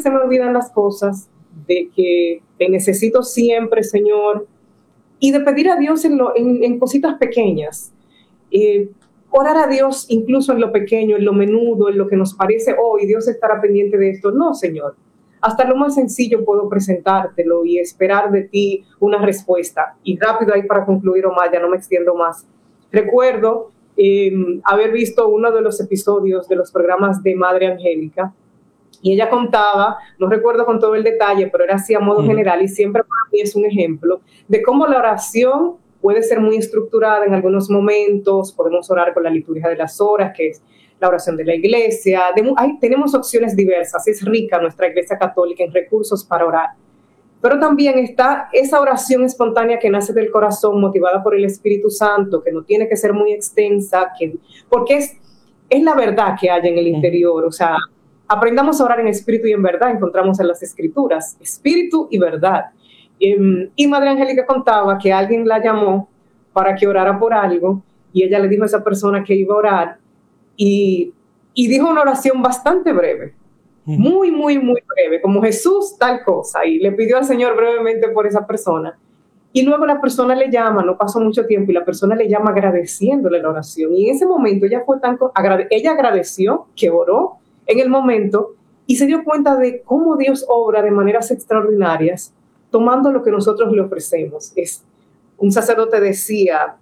se me olvidan las cosas, de que te necesito siempre, Señor, y de pedir a Dios en cositas pequeñas. Orar a Dios incluso en lo pequeño, en lo menudo, en lo que nos parece, y Dios estará pendiente de esto. No, Señor. Hasta lo más sencillo puedo presentártelo y esperar de ti una respuesta. Y rápido ahí para concluir, Omar, ya no me extiendo más. Recuerdo haber visto uno de los episodios de los programas de Madre Angélica, y ella contaba, no recuerdo con todo el detalle, pero era así a modo general, y siempre para mí es un ejemplo de cómo la oración puede ser muy estructurada en algunos momentos. Podemos orar con la liturgia de las horas, que es la oración de la iglesia. Tenemos opciones diversas, es rica nuestra iglesia católica en recursos para orar. Pero también está esa oración espontánea que nace del corazón, motivada por el Espíritu Santo, que no tiene que ser muy extensa, porque es la verdad que hay en el interior. O sea, aprendamos a orar en espíritu y en verdad, encontramos en las Escrituras, espíritu y verdad. Y Madre Angélica contaba que alguien la llamó para que orara por algo, y ella le dijo a esa persona que iba a orar, y dijo una oración bastante breve, muy, muy, muy breve, como Jesús tal cosa, y le pidió al Señor brevemente por esa persona. Y luego la persona le llama, no pasó mucho tiempo, y la persona le llama agradeciéndole la oración. Y en ese momento ella agradeció que oró en el momento y se dio cuenta de cómo Dios obra de maneras extraordinarias, tomando lo que nosotros le ofrecemos. Un sacerdote decía,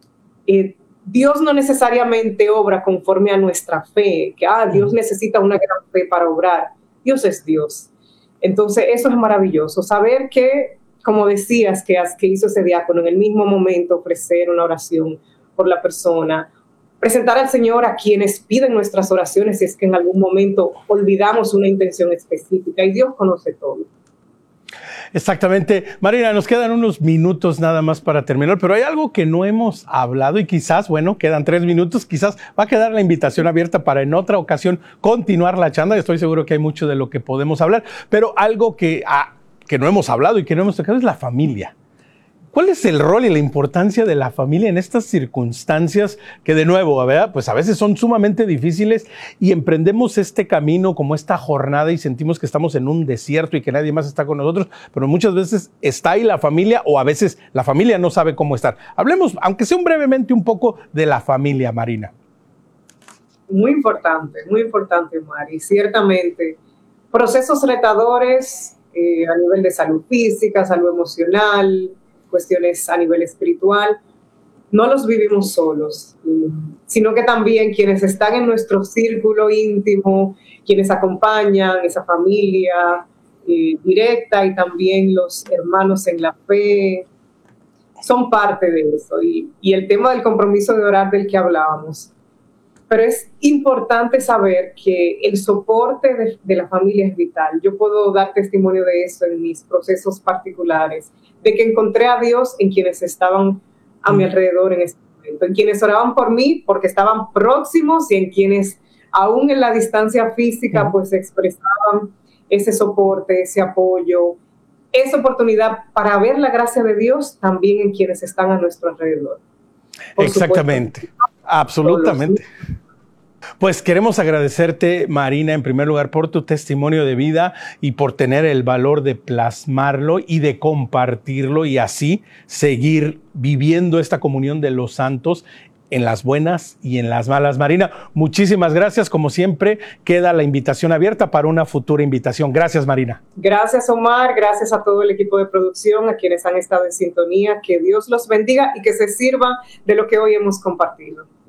Dios no necesariamente obra conforme a nuestra fe, que Dios necesita una gran fe para obrar. Dios es Dios. Entonces eso es maravilloso, saber que, como decías, que hizo ese diácono, en el mismo momento ofrecer una oración por la persona, presentar al Señor a quienes piden nuestras oraciones si es que en algún momento olvidamos una intención específica, y Dios conoce todo. Exactamente. Marina, nos quedan unos minutos nada más para terminar, pero hay algo que no hemos hablado y quizás, quedan 3 minutos, quizás va a quedar la invitación abierta para en otra ocasión continuar la charla. Estoy seguro que hay mucho de lo que podemos hablar, pero algo que no hemos hablado y que no hemos tocado es la familia. ¿Cuál es el rol y la importancia de la familia en estas circunstancias que, de nuevo, pues a veces son sumamente difíciles y emprendemos este camino como esta jornada y sentimos que estamos en un desierto y que nadie más está con nosotros, pero muchas veces está ahí la familia, o a veces la familia no sabe cómo estar? Hablemos, aunque sea brevemente, un poco de la familia, Marina. Muy importante, Omar, y ciertamente procesos retadores a nivel de salud física, salud emocional, cuestiones a nivel espiritual, no los vivimos solos, sino que también quienes están en nuestro círculo íntimo, quienes acompañan esa familia directa, y también los hermanos en la fe, son parte de eso. Y el tema del compromiso de orar del que hablábamos. Pero es importante saber que el soporte de la familia es vital. Yo puedo dar testimonio de eso en mis procesos particulares, de que encontré a Dios en quienes estaban a mi alrededor en ese momento, en quienes oraban por mí porque estaban próximos, y en quienes aún en la distancia física pues expresaban ese soporte, ese apoyo, esa oportunidad para ver la gracia de Dios también en quienes están a nuestro alrededor. Exactamente, absolutamente. Pues queremos agradecerte, Marina, en primer lugar, por tu testimonio de vida y por tener el valor de plasmarlo y de compartirlo, y así seguir viviendo esta comunión de los santos en las buenas y en las malas. Marina, muchísimas gracias. Como siempre, queda la invitación abierta para una futura invitación. Gracias, Marina. Gracias, Omar. Gracias a todo el equipo de producción, a quienes han estado en sintonía. Que Dios los bendiga y que se sirvan de lo que hoy hemos compartido.